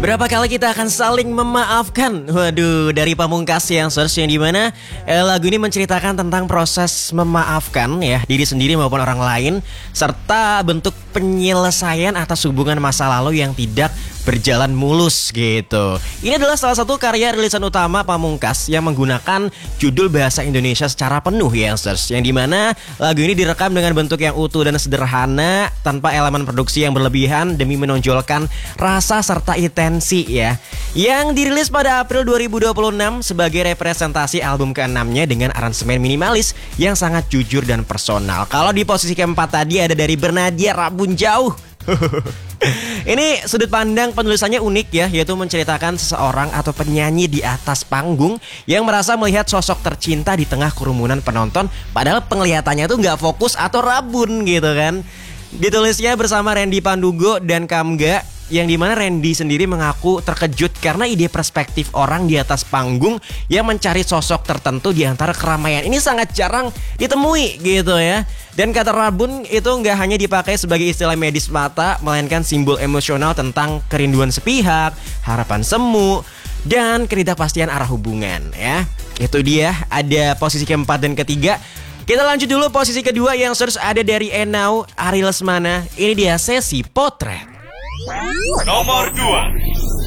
Berapa kali kita akan saling memaafkan? Waduh, dari Pamungkas yang dimana lagu ini menceritakan tentang proses memaafkan ya diri sendiri maupun orang lain, serta bentuk penyelesaian atas hubungan masa lalu yang tidak berjalan mulus gitu. Ini adalah salah satu karya rilisan utama Pamungkas yang menggunakan judul bahasa Indonesia secara penuh ya, yang dimana lagu ini direkam dengan bentuk yang utuh dan sederhana tanpa elemen produksi yang berlebihan demi menonjolkan rasa serta intensi ya. Yang dirilis pada April 2026 sebagai representasi album ke-6-nya dengan aransemen minimalis yang sangat jujur dan personal. Kalau di posisi keempat tadi ada dari Bernadia Rabun Jauh. Ini sudut pandang penulisannya unik ya, yaitu menceritakan seseorang atau penyanyi di atas panggung yang merasa melihat sosok tercinta di tengah kerumunan penonton, padahal penglihatannya tuh nggak fokus atau rabun gitu kan. Ditulisnya bersama Randy Pandugo dan Kamga, yang dimana Randy sendiri mengaku terkejut karena ide perspektif orang di atas panggung yang mencari sosok tertentu di antara keramaian ini sangat jarang ditemui gitu ya. Dan kata rabun itu nggak hanya dipakai sebagai istilah medis mata, melainkan simbol emosional tentang kerinduan sepihak, harapan semu, dan ketidakpastian arah hubungan ya. Itu dia, ada posisi keempat dan ketiga. Kita lanjut dulu posisi kedua yang ada dari Enau Ari Lesmana. Ini dia Sesi Potret. Nomor 2.